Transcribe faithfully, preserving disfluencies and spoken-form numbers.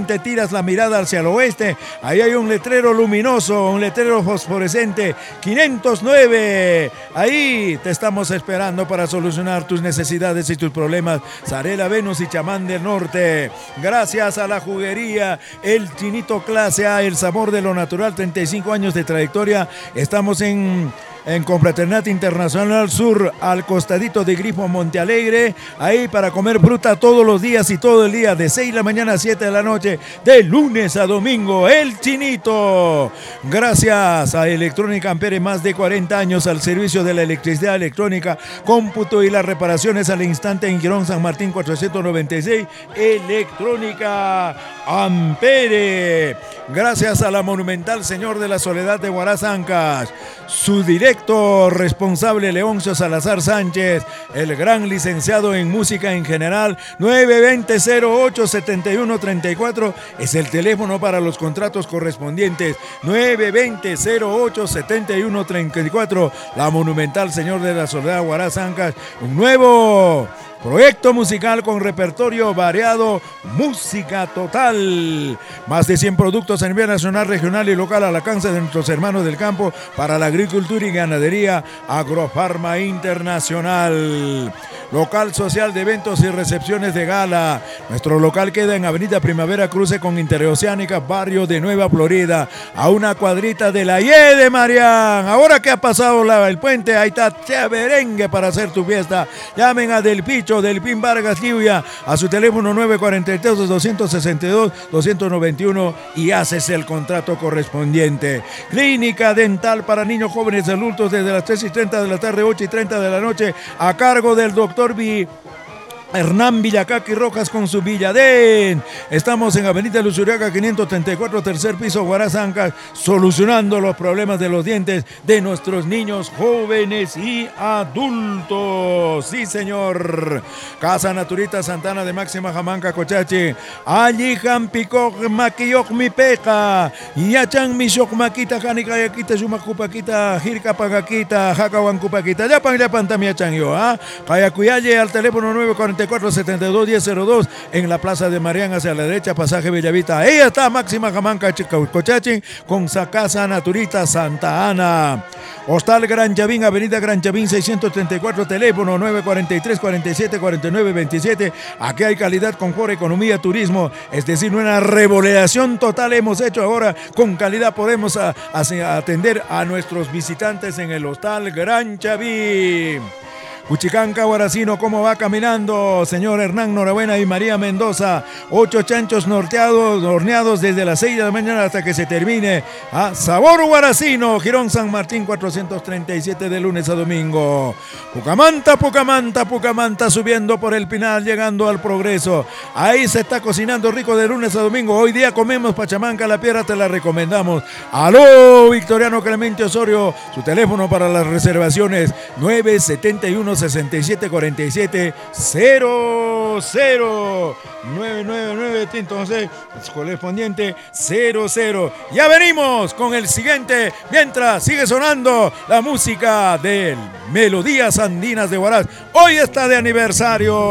solamente tiras la mirada hacia el oeste, ahí hay un letrero luminoso, un letrero fosforescente, quinientos nueve. Ahí te estamos esperando para solucionar tus necesidades y tus problemas. Zarela, Venus y Chamán del Norte. Gracias a la juguería El Chinito Clase A, el sabor de lo natural, treinta y cinco años de trayectoria. Estamos en... en Confraternidad Internacional Sur, al costadito de Grifo Montealegre, ahí para comer fruta todos los días y todo el día, de seis de la mañana a siete de la noche, de lunes a domingo, El Chinito. Gracias a Electrónica Ampere, más de cuarenta años al servicio de la electricidad electrónica, cómputo y las reparaciones al instante en Girón San Martín cuatrocientos noventa y seis, Electrónica Ampere. Gracias a la Monumental Señor de la Soledad de Huaraz Ancash, su director responsable Leoncio Salazar Sánchez, el gran licenciado en música en general. Nueve veinte cero ocho setenta y uno treinta y cuatro es el teléfono para los contratos correspondientes. Nueve veinte cero ocho setenta y uno treinta y cuatro. La Monumental Señor de la Soledad Huaraz Ancash, un nuevo proyecto musical con repertorio variado, música total. Más de cien productos a nivel nacional, regional y local al alcance de nuestros hermanos del campo para la agricultura y ganadería. Agrofarma Internacional. Local social de eventos y recepciones de gala. Nuestro local queda en Avenida Primavera, cruce con Interoceánica, barrio de Nueva Florida, a una cuadrita de la Y E de Marián. Ahora que ha pasado la, el puente, ahí está chéverengue para hacer tu fiesta. Llamen a Del Picho, Delpín Vargas Lluvia, a su teléfono nueve cuatro tres, dos seis dos, dos nueve uno y haces el contrato correspondiente. Clínica dental para niños, jóvenes y adultos desde las tres y treinta de la tarde, ocho y treinta de la noche, a cargo del doctor B. Hernán Villacaqui Rojas con su Villadén. Estamos en Avenida Luzuriaga quinientos treinta y cuatro, tercer piso, Huaraz Ancash, solucionando los problemas de los dientes de nuestros niños, jóvenes y adultos. Sí, señor. Casa Naturita Santana de Máxima Jamanca Cochachi. Allí Jampicoj Maquilloc mi peca. Yachan mi shock maquita, Janica Yaquita, Sumacupaquita, Jirca Pagaquita, Jacahuancupaquita. Ya pan ya pantamia chan yo, ¿ah? Cayacuyalle al teléfono nueve cuatro cuatro setenta y dos diez cero dos en la Plaza de Marián hacia la derecha, pasaje Bellavista. Ahí está Máxima Jamanca Cochachi con sa Casa Naturita Santa Ana. Hostal Gran Chavín, Avenida Gran Chavín seiscientos treinta y cuatro, teléfono nueve cuatro tres, cuarenta y siete, cuarenta y nueve veintisiete. Aquí hay calidad, confort, economía, turismo, es decir, una remodelación total hemos hecho ahora. Con calidad podemos a, a, atender a nuestros visitantes en el Hostal Gran Chavín. Cuchicanca, Guaracino, ¿cómo va caminando? Señor Hernán Norabuena y María Mendoza. Ocho chanchos norteados, horneados desde las seis de la mañana hasta que se termine. Ah, sabor Guaracino, Girón San Martín cuatrocientos treinta y siete de lunes a domingo. Pucamanta, Pucamanta, Pucamanta, subiendo por el Pinal, llegando al Progreso. Ahí se está cocinando rico de lunes a domingo. Hoy día comemos pachamanca, la piedra te la recomendamos. Aló, Victoriano Clemente Osorio. Su teléfono para las reservaciones nueve siete uno sesenta y siete cuarenta y siete cero cero nueve nueve nueve, entonces correspondiente cero cero. Ya venimos con el siguiente mientras sigue sonando la música de Melodías Andinas de Huaraz. Hoy está de aniversario